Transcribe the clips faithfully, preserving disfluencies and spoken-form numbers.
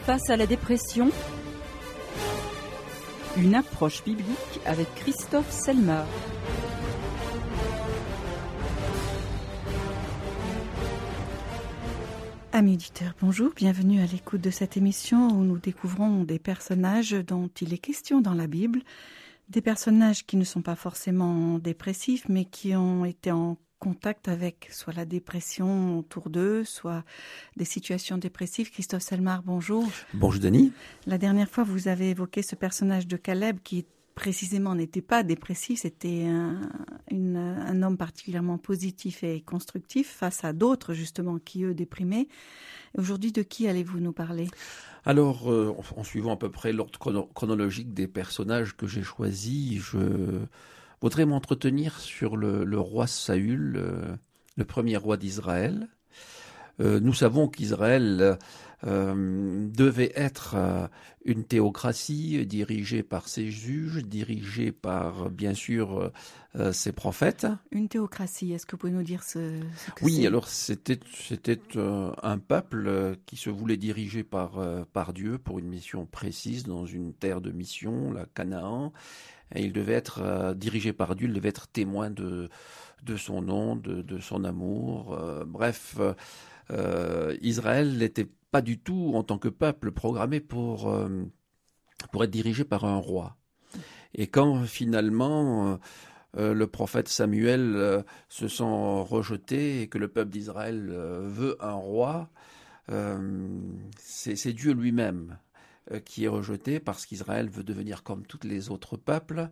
Face à la dépression, une approche biblique avec Christophe Selmar. Amis auditeurs, bonjour, bienvenue à l'écoute de cette émission où nous découvrons des personnages dont il est question dans la Bible, des personnages qui ne sont pas forcément dépressifs, mais qui ont été en contact avec soit la dépression autour d'eux, soit des situations dépressives. Christophe Selmar, bonjour. Bonjour Denis. La dernière fois, vous avez évoqué ce personnage de Caleb qui précisément n'était pas dépressif, c'était un, une, un homme particulièrement positif et constructif face à d'autres justement qui eux déprimaient. Aujourd'hui, de qui allez-vous nous parler ? Alors, euh, en suivant à peu près l'ordre chrono- chronologique des personnages que j'ai choisis, je voudrais m'entretenir sur le, le roi Saül, euh, le premier roi d'Israël. Euh, nous savons qu'Israël euh, devait être euh, une théocratie dirigée par ses juges, dirigée par, bien sûr, euh, ses prophètes. Une théocratie, est-ce que vous pouvez nous dire ce, ce que oui, c'est ? alors c'était, c'était euh, un peuple euh, qui se voulait diriger par, euh, par Dieu pour une mission précise dans une terre de mission, la Canaan. Et il devait être euh, dirigé par Dieu, il devait être témoin de, de son nom, de, de son amour. Euh, bref, euh, euh, Israël n'était pas du tout, en tant que peuple, programmé pour, euh, pour être dirigé par un roi. Et quand finalement euh, euh, le prophète Samuel euh, se sent rejeté et que le peuple d'Israël euh, veut un roi, euh, c'est, c'est Dieu lui-même euh, qui est rejeté parce qu'Israël veut devenir comme tous les autres peuples.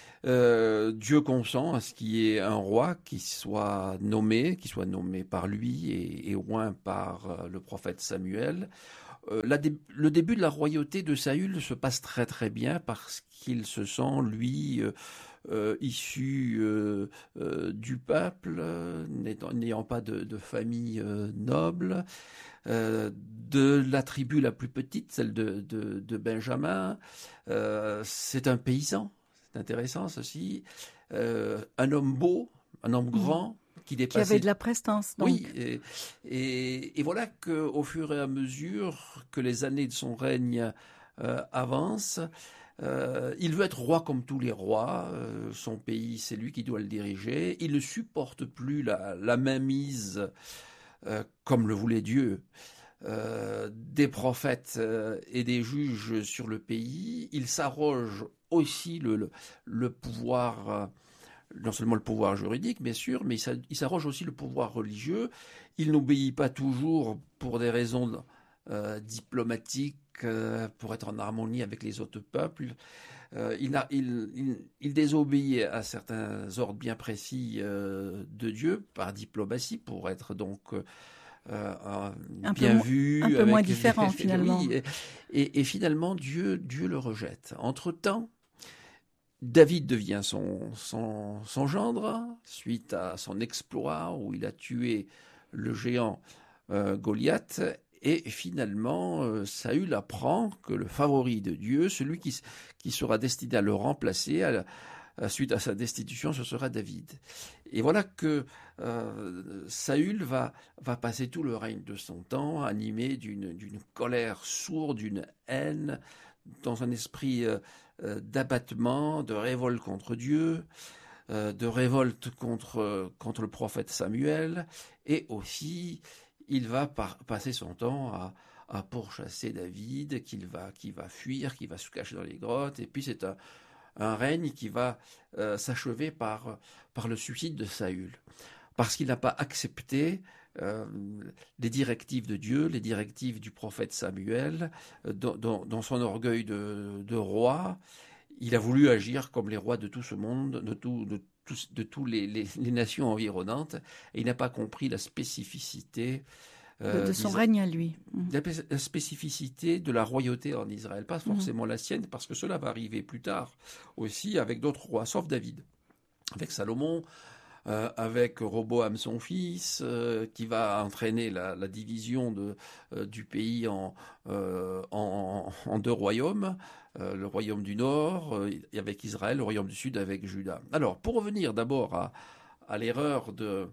Euh, Dieu consent à ce qu'il y ait un roi qui soit nommé, qui soit nommé par lui et, et au moins par euh, le prophète Samuel. Euh, la dé- le début de la royauté de Saül se passe très très bien parce qu'il se sent, lui, euh, euh, issu euh, euh, du peuple, euh, n'étant- n'ayant pas de, de famille euh, noble, euh, de la tribu la plus petite, celle de, de, de Benjamin. Euh, c'est un paysan. C'est intéressant, ceci. Euh, un homme beau, un homme grand, mmh. qui dépassait... Qui avait de la prestance, donc. Oui, et, et, et voilà qu'au fur et à mesure que les années de son règne euh, avancent, euh, il veut être roi comme tous les rois. Euh, son pays, c'est lui qui doit le diriger. Il ne supporte plus la, la mainmise, euh, comme le voulait Dieu, euh, des prophètes euh, et des juges sur le pays. Il s'arroge aussi le, le, le pouvoir, euh, non seulement le pouvoir juridique, bien sûr, mais il, il s'arroge aussi le pouvoir religieux. Il n'obéit pas toujours pour des raisons euh, diplomatiques, euh, pour être en harmonie avec les autres peuples. Euh, il, a, il, il, il désobéit à certains ordres bien précis euh, de Dieu par diplomatie, pour être donc... Euh, Euh, un bien peu, vu, un peu avec moins différent les, finalement. Oui, et, et, et finalement, Dieu, Dieu le rejette. Entre-temps, David devient son, son, son gendre, suite à son exploit où il a tué le géant euh, Goliath. Et finalement, euh, Saül apprend que le favori de Dieu, celui qui, qui sera destiné à le remplacer, à, à, suite à sa destitution, ce sera David. Et voilà que euh, Saül va, va passer tout le règne de son temps animé d'une, d'une colère sourde, d'une haine, dans un esprit euh, euh, d'abattement, de révolte contre Dieu, euh, de révolte contre, contre le prophète Samuel, et aussi il va par, passer son temps à, à pourchasser David, qu'il va, qui va fuir, qui va se cacher dans les grottes, et puis c'est un un règne qui va euh, s'achever par, par le suicide de Saül, parce qu'il n'a pas accepté euh, les directives de Dieu, les directives du prophète Samuel. Euh, dans, dans, dans son orgueil de, de roi, il a voulu agir comme les rois de tout ce monde, de tout, de tous, de tous les, les, les nations environnantes, et il n'a pas compris la spécificité Euh, de, de son règne à lui. La, la spécificité de la royauté en Israël, pas forcément mmh. la sienne, parce que cela va arriver plus tard aussi avec d'autres rois, sauf David, avec Salomon, euh, avec Roboam son fils, euh, qui va entraîner la, la division de, euh, du pays en, euh, en, en deux royaumes, euh, le royaume du nord euh, avec Israël, le royaume du sud avec Juda. Alors, pour revenir d'abord à, à l'erreur de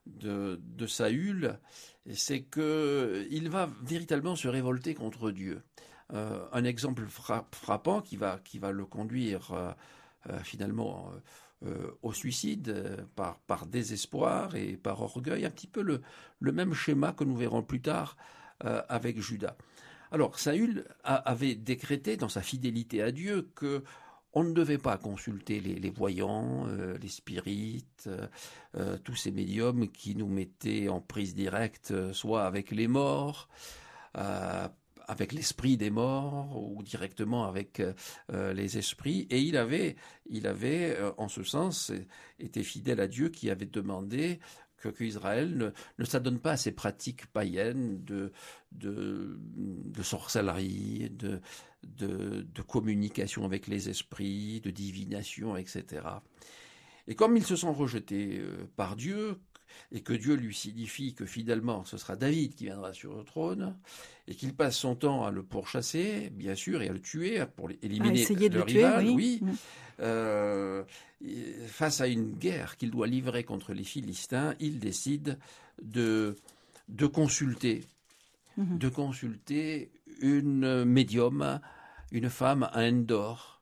de, de Saül, c'est qu'il va véritablement se révolter contre Dieu. Euh, un exemple frappant qui va, qui va le conduire euh, euh, finalement euh, au suicide euh, par, par désespoir et par orgueil, un petit peu le, le même schéma que nous verrons plus tard euh, avec Judas. Alors Saül a, avait décrété dans sa fidélité à Dieu que on ne devait pas consulter les, les voyants, euh, les spirites, euh, euh, tous ces médiums qui nous mettaient en prise directe, euh, soit avec les morts, euh, avec l'esprit des morts ou directement avec euh, les esprits. Et il avait, il avait euh, en ce sens, été fidèle à Dieu qui avait demandé que qu'Israël ne, ne s'adonne pas à ces pratiques païennes de, de, de sorcellerie, de, de, de communication avec les esprits, de divination, et cetera. Et comme ils se sont rejetés euh, par Dieu, et que Dieu lui signifie que fidèlement ce sera David qui viendra sur le trône, et qu'il passe son temps à le pourchasser, bien sûr, et à le tuer, pour éliminer le, le rival, tuer, oui, oui. Mmh. Euh, face à une guerre qu'il doit livrer contre les Philistins, il décide de, de consulter, mmh. de consulter une médium, une femme à Endor.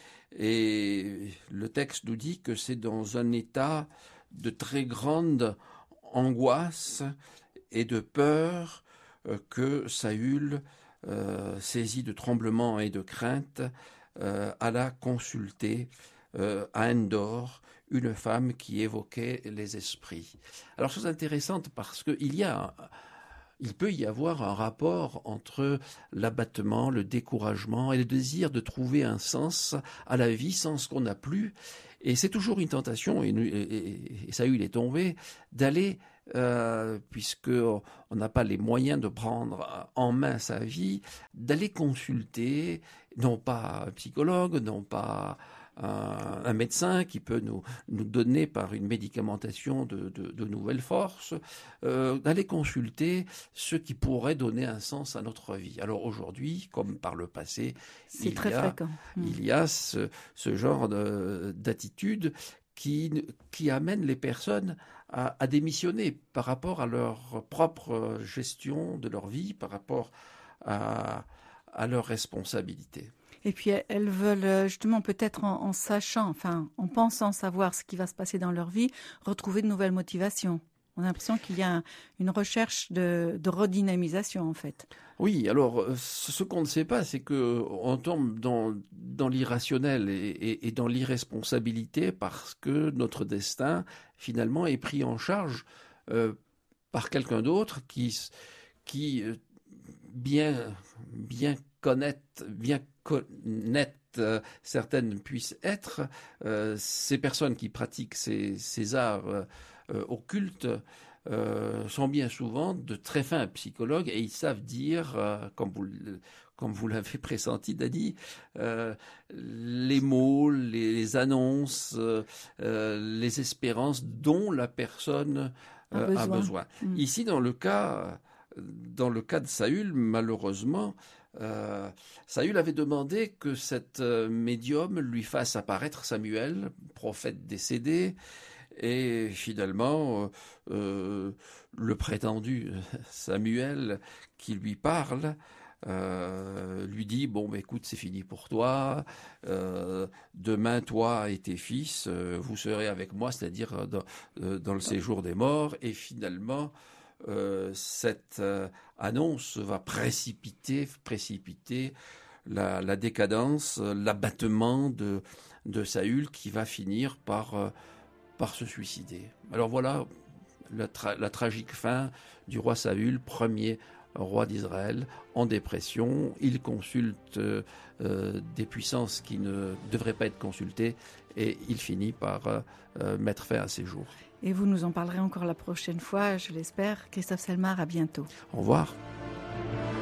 Et le texte nous dit que c'est dans un état de très grande angoisse et de peur euh, que Saül, euh, saisi de tremblements et de crainte, euh, alla consulter euh, à Endor une femme qui évoquait les esprits. Alors, chose intéressante parce qu'il y a... Il peut y avoir un rapport entre l'abattement, le découragement et le désir de trouver un sens à la vie sans ce qu'on n'a plus. Et c'est toujours une tentation, et, et, et Saül est tombé, d'aller, euh, puisqu'on n'a pas les moyens de prendre en main sa vie, d'aller consulter, non pas un psychologue, non pas un, un médecin qui peut nous, nous donner par une médicamentation de, de, de nouvelles forces, euh, d'aller consulter ce qui pourrait donner un sens à notre vie. Alors aujourd'hui, comme par le passé, c'est il, très y a, fréquent. il y a ce, ce genre de, d'attitude qui, qui amène les personnes à, à démissionner par rapport à leur propre gestion de leur vie, par rapport à, à leurs responsabilités. Et puis elles veulent justement peut-être en, en sachant, enfin en pensant savoir ce qui va se passer dans leur vie, retrouver de nouvelles motivations. On a l'impression qu'il y a un, une recherche de, de redynamisation en fait. Oui, alors ce qu'on ne sait pas, c'est qu'on tombe dans, dans l'irrationnel et, et, et dans l'irresponsabilité parce que notre destin finalement est pris en charge euh, par quelqu'un d'autre qui, qui bien, bien connaître, bien connaître euh, certaines puissent être, euh, ces personnes qui pratiquent ces, ces arts euh, euh, occultes euh, sont bien souvent de très fins psychologues et ils savent dire, euh, comme vous, comme vous l'avez pressenti, Dany, euh, les mots, les, les annonces, euh, les espérances dont la personne euh, a besoin. A besoin. Mmh. Ici, dans le cas, dans le cas de Saül, malheureusement, Euh, Saül avait demandé que cette euh, médium lui fasse apparaître Samuel, prophète décédé, et finalement, euh, euh, le prétendu Samuel qui lui parle, euh, lui dit, bon, bah, écoute, c'est fini pour toi, euh, demain, toi et tes fils, euh, vous serez avec moi, c'est-à-dire dans, euh, dans le séjour des morts, et finalement, Euh, cette euh, annonce va précipiter, précipiter la, la décadence, l'abattement de, de Saül qui va finir par, euh, par se suicider. Alors voilà la, tra- la tragique fin du roi Saül, premier roi d'Israël, en dépression. Il consulte euh, des puissances qui ne devraient pas être consultées et il finit par euh, mettre fin à ses jours. Et vous nous en parlerez encore la prochaine fois, je l'espère. Christophe Selmar, à bientôt. Au revoir.